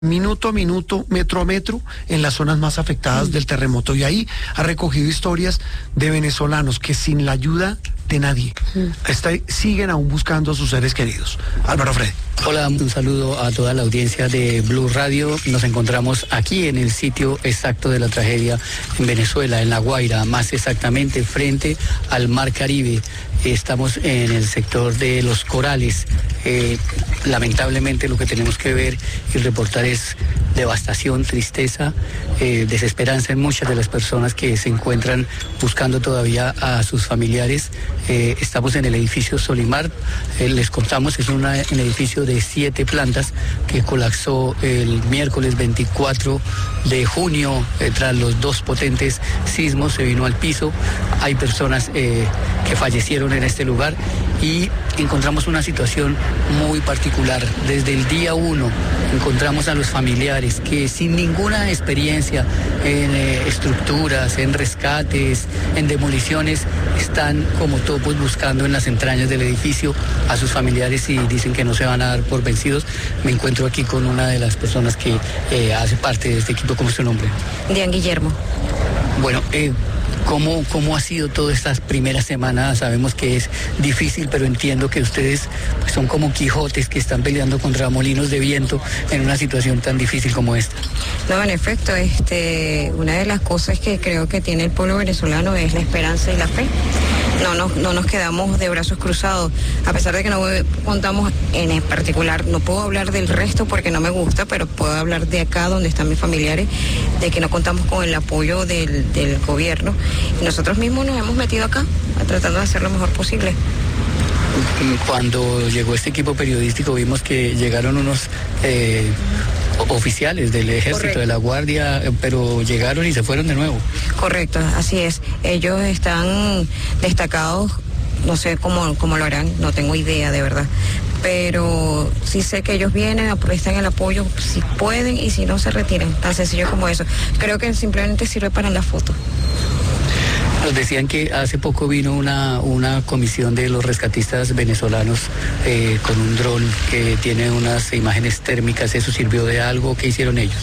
minuto a minuto, metro a metro, en las zonas más afectadas del terremoto. Y ahí ha recogido historias de venezolanos que sin la ayuda de nadie siguen aún buscando a sus seres queridos. Álvaro Fred. Hola, un saludo a toda la audiencia de Blue Radio. Nos encontramos aquí en el sitio exacto de la tragedia en Venezuela, en La Guaira, más exactamente frente al Mar Caribe. Estamos en el sector de Los Corales. Lamentablemente lo que tenemos que ver y reportar es devastación, tristeza, desesperanza en muchas de las personas que se encuentran buscando todavía a sus familiares. Estamos en el edificio Solimar. Les contamos, es un edificio de 7 plantas que colapsó el miércoles 24 de junio tras los 2 potentes sismos. Se vino al piso. Hay personas que fallecieron en este lugar y encontramos una situación muy particular. Desde el día 1 encontramos a los familiares que sin ninguna experiencia en estructuras, en rescates, en demoliciones, están como topos buscando en las entrañas del edificio a sus familiares y dicen que no se van a dar por vencidos. Me encuentro aquí con una de las personas que hace parte de este equipo. ¿Cómo es su nombre? Dian Guillermo. Bueno, ¿Cómo ha sido todas estas primeras semanas? Sabemos que es difícil, pero entiendo que ustedes pues, son como Quijotes que están peleando contra molinos de viento en una situación tan difícil como esta. No, en efecto, una de las cosas que creo que tiene el pueblo venezolano es la esperanza y la fe. No nos quedamos de brazos cruzados, a pesar de que no contamos en particular, no puedo hablar del resto porque no me gusta, pero puedo hablar de acá donde están mis familiares, de que no contamos con el apoyo del gobierno. Y nosotros mismos nos hemos metido acá, tratando de hacer lo mejor posible. Cuando llegó este equipo periodístico vimos que llegaron unos oficiales del ejército, correcto, de la guardia, pero llegaron y se fueron de nuevo. Correcto, así es. Ellos están destacados, no sé cómo lo harán, no tengo idea de verdad. Pero sí sé que ellos vienen, prestan el apoyo si pueden y si no se retiran, tan sencillo como eso. Creo que simplemente sirve para la foto. Nos decían que hace poco vino una comisión de los rescatistas venezolanos con un dron que tiene unas imágenes térmicas. ¿Eso sirvió de algo? ¿Qué hicieron ellos?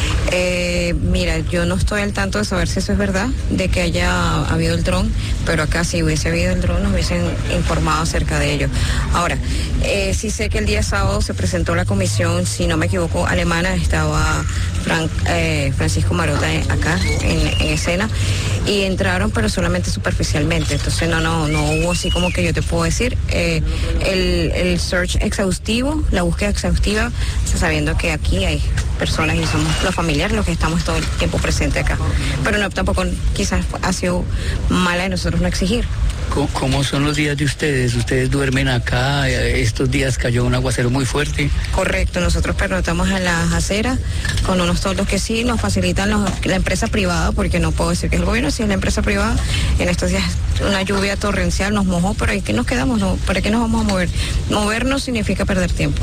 Mira, yo no estoy al tanto de saber si eso es verdad, de que haya habido el dron, pero acá si hubiese habido el dron nos hubiesen informado acerca de ello. Ahora, sí sé que el día sábado se presentó la comisión, si no me equivoco, alemana, estaba Francisco Marota acá en escena, y entraron pero solamente superficialmente, entonces no hubo así como que yo te puedo decir, el search exhaustivo, la búsqueda exhaustiva, sabiendo que aquí hay personas y somos los familiares los que estamos todo el tiempo presentes acá, pero no, tampoco quizás ha sido mala de nosotros no exigir. ¿Cómo son los días de ustedes? ¿Ustedes duermen acá? Estos días cayó un aguacero muy fuerte. Correcto, nosotros pernoctamos en las aceras con unos toldos que sí nos facilitan la empresa privada, porque no puedo decir que es el gobierno, si es la empresa privada. En estos días una lluvia torrencial nos mojó, pero ¿y qué nos quedamos? No, ¿para qué nos vamos a mover? Movernos significa perder tiempo.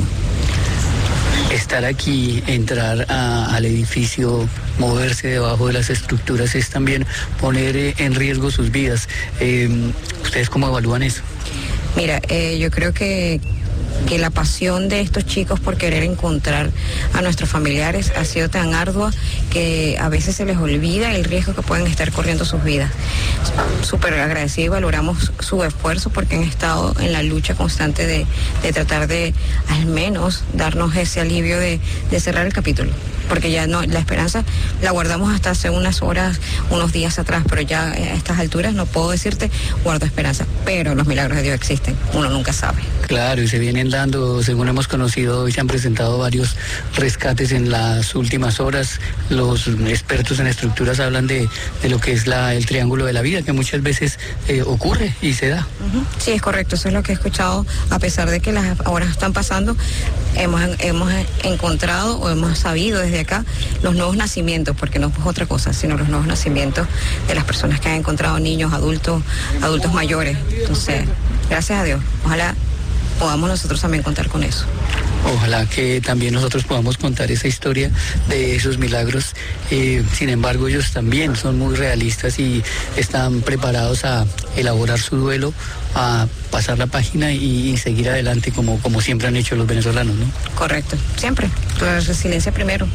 Estar aquí, entrar al edificio, moverse debajo de las estructuras es también poner en riesgo sus vidas. ¿Ustedes cómo evalúan eso? Mira, yo creo que la pasión de estos chicos por querer encontrar a nuestros familiares ha sido tan ardua que a veces se les olvida el riesgo que pueden estar corriendo sus vidas. Súper agradecido y valoramos su esfuerzo porque han estado en la lucha constante de tratar de al menos darnos ese alivio de cerrar el capítulo. Porque ya no, la esperanza la guardamos hasta hace unas horas, unos días atrás, pero ya a estas alturas no puedo decirte guardo esperanza, pero los milagros de Dios existen, uno nunca sabe. Claro, y se vienen dando, según hemos conocido, hoy se han presentado varios rescates en las últimas horas. Los expertos en estructuras hablan de lo que es el triángulo de la vida, que muchas veces ocurre y se da. Sí, es correcto, eso es lo que he escuchado, a pesar de que las horas están pasando, hemos encontrado o hemos sabido desde acá los nuevos nacimientos, porque no es otra cosa, sino los nuevos nacimientos de las personas que han encontrado niños, adultos mayores. Entonces, gracias a Dios, ojalá podamos nosotros también contar con eso. Ojalá que también nosotros podamos contar esa historia de esos milagros. Sin embargo, ellos también son muy realistas y están preparados a elaborar su duelo, a pasar la página y seguir adelante como siempre han hecho los venezolanos, ¿no? Correcto, siempre. La resiliencia primero.